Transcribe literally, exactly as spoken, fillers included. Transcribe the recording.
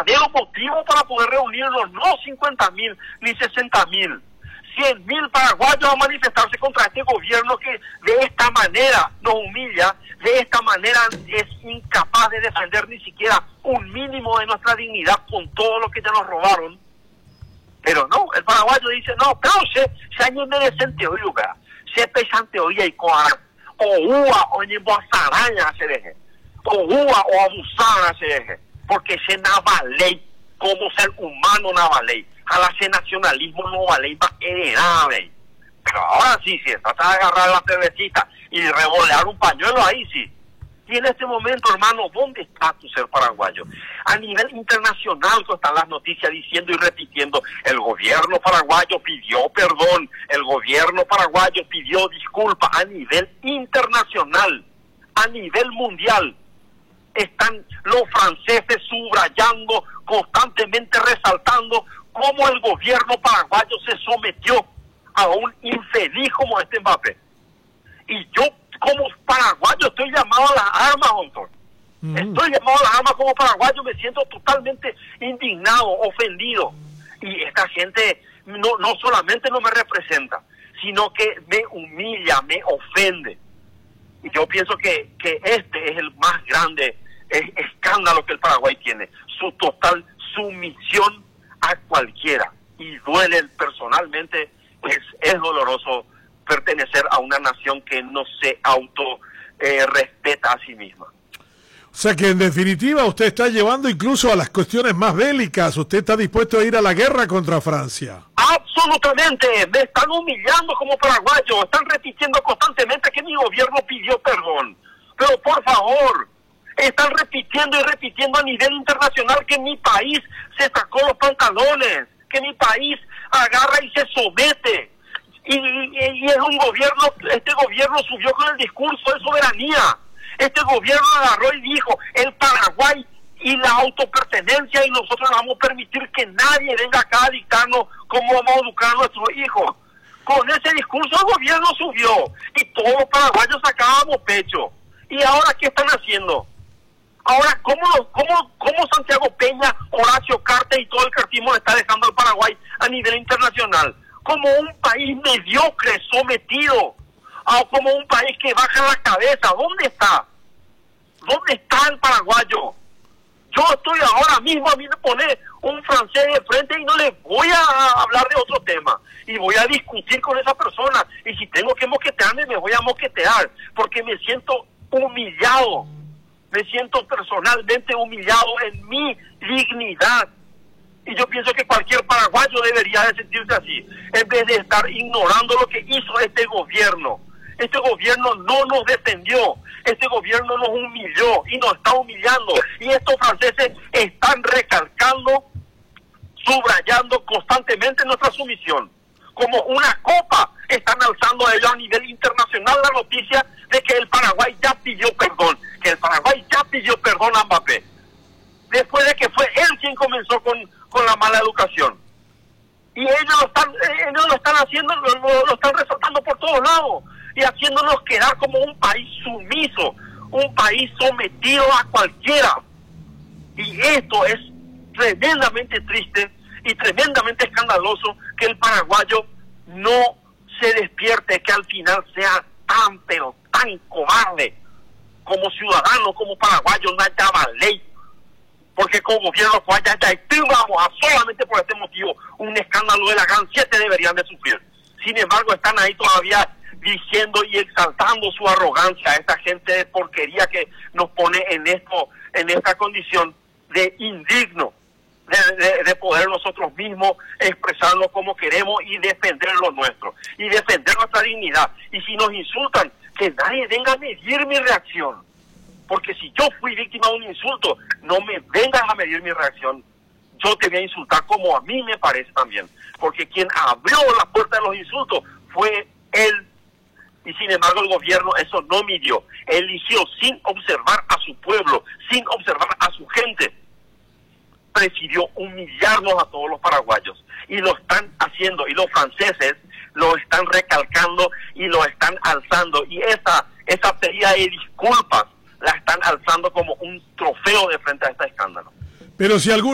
verdadero motivo para poder reunirnos, no cincuenta mil ni sesenta mil. cien mil paraguayos a manifestarse contra este gobierno que de esta manera nos humilla, de esta manera es incapaz de defender ni siquiera un mínimo de nuestra dignidad con todo lo que ya nos robaron. Pero no, el paraguayo dice, no, pero se, se añe merecente hoy, lugar, se pesante hoy y coar, o ua, o ni boazaraña se deje, o ua, o abusar se deje, porque se navaley, como ser humano navaley. A la ese nacionalismo no vale más heredable. Pero ahora sí, si estás a agarrar la cervecita y revolear un pañuelo, ahí sí. Y en este momento, hermano, ¿dónde está tu ser paraguayo? A nivel internacional están las noticias diciendo y repitiendo, el gobierno paraguayo pidió perdón, el gobierno paraguayo pidió disculpas. A nivel internacional, a nivel mundial, están los franceses subrayando, constantemente resaltando cómo el gobierno paraguayo se sometió a un infeliz como este Mbappé. Y yo, como paraguayo, estoy llamado a las armas, doctor. Mm. Estoy llamado a las armas como paraguayo, me siento totalmente indignado, ofendido. Y esta gente no, no solamente no me representa, sino que me humilla, me ofende. Y yo pienso que, que este es el más grande es, escándalo que el Paraguay tiene, su total sumisión a cualquiera. Y duele personalmente, es, es doloroso pertenecer a una nación que no se auto eh, respeta a sí misma. O sea que en definitiva usted está llevando incluso a las cuestiones más bélicas, usted está dispuesto a ir a la guerra contra Francia. Absolutamente, me están humillando como paraguayo, están repitiendo constantemente que mi gobierno pidió perdón, pero por favor, están repitiendo y repitiendo a nivel internacional que mi país se sacó los pantalones, que mi país agarra y se somete, y, y, y es un gobierno, este gobierno subió con el discurso de soberanía. Este gobierno agarró y dijo, el Paraguay y la autopertenencia, y nosotros no vamos a permitir que nadie venga acá a dictarnos cómo vamos a educar a nuestros hijos. Con ese discurso el gobierno subió y todos los paraguayos sacábamos pecho. ¿Y ahora qué están haciendo? Ahora, ¿cómo, cómo, cómo Santiago Peña, Horacio Cartes y todo el cartismo le está dejando al Paraguay a nivel internacional? Como un país mediocre, sometido, o como un país que baja la cabeza. ¿Dónde está? ¿Dónde está el paraguayo? Yo estoy ahora mismo, a mí me pone un francés de frente y no le voy a hablar de otro tema. Y voy a discutir con esa persona. Y si tengo que moquetearme, me voy a moquetear. Porque me siento humillado. Me siento personalmente humillado en mi dignidad. Y yo pienso que cualquier paraguayo debería de sentirse así. En vez de estar ignorando lo que hizo este gobierno. Este gobierno no nos defendió, este gobierno nos humilló y nos está humillando. Y estos franceses están recalcando, subrayando constantemente nuestra sumisión. Como una copa, están alzando a ellos a nivel internacional la noticia de que el Paraguay ya pidió perdón, que el Paraguay ya pidió perdón a Mbappé. Después de que fue él quien comenzó con, con la mala educación. Y ellos lo están, ellos lo están haciendo, lo, lo, lo están resaltando por todos lados. Y haciéndonos quedar como un país sumiso, un país sometido a cualquiera. Y esto es tremendamente triste y tremendamente escandaloso, que el paraguayo no se despierte, que al final sea tan, pero tan cobarde como ciudadano, como paraguayo, no haya ley. Porque como gobierno ya vamos a solamente por este motivo un escándalo de la gran siete deberían de sufrir. Sin embargo, están ahí todavía diciendo y exaltando su arrogancia a esta gente de porquería que nos pone en esto, en esta condición de indigno, de, de, de poder nosotros mismos expresarlo como queremos y defender lo nuestro, y defender nuestra dignidad. Y si nos insultan, que nadie venga a medir mi reacción, porque si yo fui víctima de un insulto, no me vengas a medir mi reacción. Yo te voy a insultar como a mí me parece también, porque quien abrió la puerta de los insultos fue él. Y sin embargo el gobierno eso no midió, eligió sin observar a su pueblo, sin observar a su gente, prefirió humillarnos a todos los paraguayos, y lo están haciendo, y los franceses lo están recalcando y lo están alzando, y esa, esa pedida de disculpas la están alzando como un trofeo de frente a este escándalo. Pero si algún